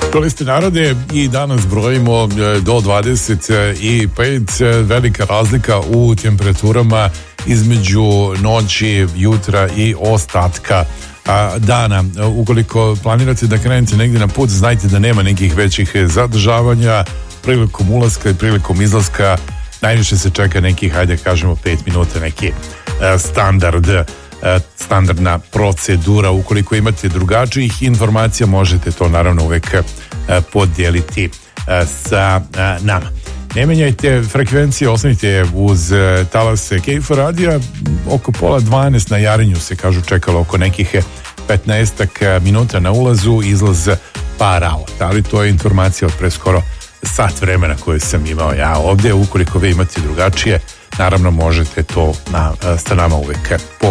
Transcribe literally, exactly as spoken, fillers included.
Čuli ste narode i danas brojimo do dvadeset pet, velika razlika u temperaturama između noći, jutra i ostatka dana. Ukoliko planirate da krenete negdje na put, znajte da nema nekih većih zadržavanja prilikom ulaska i prilikom izlaska. Najviše se čeka nekih, hajde kažemo, pet minuta, neki standard standardna procedura. Ukoliko imate drugačijih informacija, možete to naravno uvek podijeliti sa nama. Ne menjajte frekvencije, ostanite uz talase K F radija. Oko pola dvanaest na Jarinju se, kažu, čekalo oko nekih petnaestak minuta na ulazu, izlaz par auta, ali to je informacija od pre skoro sat vremena koju sam imao ja ovdje. Ukoliko vi imate drugačije, naravno možete to na, sa nama uvek